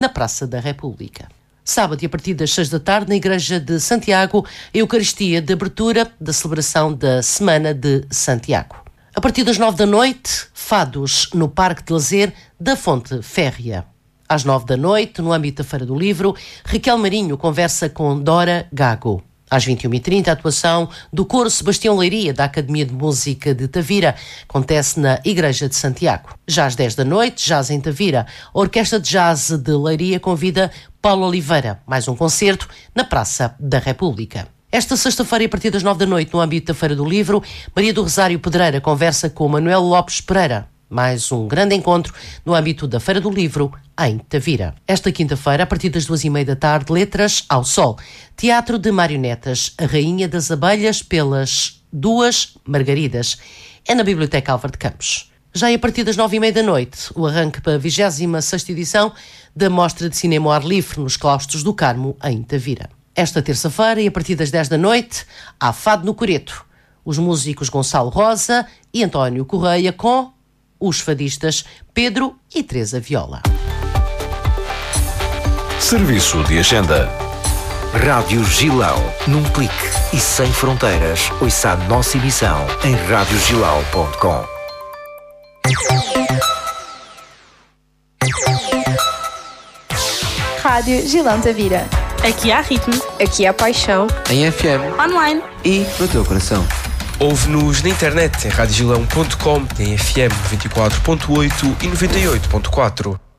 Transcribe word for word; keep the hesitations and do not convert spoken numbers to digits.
na Praça da República. Sábado, e a partir das seis da tarde, na Igreja de Santiago, a Eucaristia de abertura da celebração da Semana de Santiago. A partir das nove da noite, fados no Parque de Lazer da Fonte Férrea. Às nove da noite, no âmbito da Feira do Livro, Raquel Marinho conversa com Dora Gago. Às vinte e uma e trinta, a atuação do Coro Sebastião Leiria, da Academia de Música de Tavira, acontece na Igreja de Santiago. Já às dez da noite, jazz em Tavira, a Orquestra de Jazz de Leiria convida Paulo Oliveira, mais um concerto na Praça da República. Esta sexta-feira, a partir das nove da noite, no âmbito da Feira do Livro, Maria do Rosário Pedreira conversa com Manuel Lopes Pereira. Mais um grande encontro no âmbito da Feira do Livro, em Tavira. Esta quinta-feira, a partir das duas e meia da tarde, Letras ao Sol. Teatro de marionetas, A Rainha das Abelhas pelas Duas Margaridas. É na Biblioteca Álvaro de Campos. Já é a partir das nove e meia da noite, o arranque para a vigésima sexta edição da Mostra de Cinema ao Ar Livre nos Claustros do Carmo, em Tavira. Esta terça-feira, e a partir das dez da noite, há Fado no Coreto. Os músicos Gonçalo Rosa e António Correia com os fadistas Pedro e Teresa Viola. Serviço de agenda. Rádio Gilão, num clique e sem fronteiras. Ouça a nossa emissão em rádio gilão ponto com. Rádio Gilão Tavira. Aqui há ritmo. Aqui há paixão. Em F M. Online. E no teu coração. Ouve-nos na internet em rádio gilão ponto com, em F M noventa e quatro ponto oito e noventa e oito ponto quatro.